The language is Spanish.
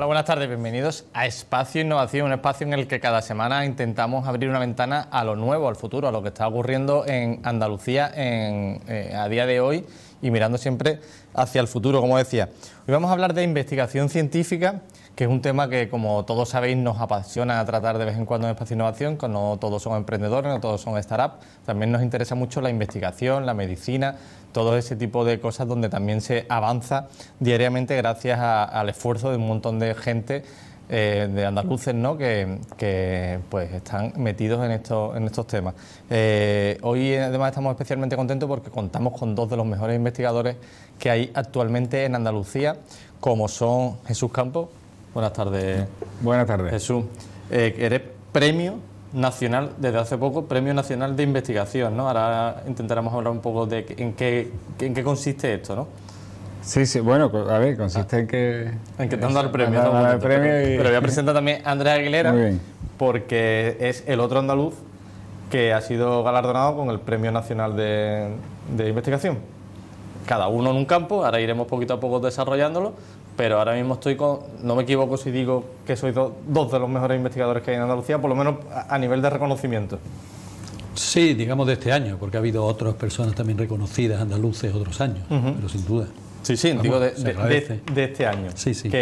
Hola, buenas tardes, bienvenidos a Espacio Innovación, un espacio en el que cada semana intentamos abrir una ventana a lo nuevo, al futuro, a lo que está ocurriendo en Andalucía a día de hoy y mirando siempre hacia el futuro, como decía. Hoy vamos a hablar de investigación científica, que es un tema que, como todos sabéis, nos apasiona tratar de vez en cuando en Espacio Innovación, que no todos son emprendedores, no todos son startups. También nos interesa mucho la investigación, la medicina, todo ese tipo de cosas donde también se avanza diariamente gracias al esfuerzo de un montón de gente, de andaluces, ¿no?, que pues están metidos en estos temas. Hoy además estamos especialmente contentos porque contamos con dos de los mejores investigadores que hay actualmente en Andalucía, como son Jesús Campos. Buenas tardes. Buenas tardes. Jesús, eres premio nacional, desde hace poco, Premio Nacional de Investigación, ¿no? Ahora intentaremos hablar un poco de en qué consiste esto, ¿no? Sí, bueno, a ver, consiste en que... En que te han dado el premio. Pero voy a presentar también a Andrés Aguilera, porque es el otro andaluz que ha sido galardonado con el Premio Nacional de Investigación. Cada uno en un campo, ahora iremos poquito a poco desarrollándolo, pero ahora mismo estoy con... No me equivoco si digo que sois dos de los mejores investigadores que hay en Andalucía, por lo menos a nivel de reconocimiento. Sí, digamos de este año, porque ha habido otras personas también reconocidas, andaluces, otros años, pero sin duda. Sí, digo de este año. Sí.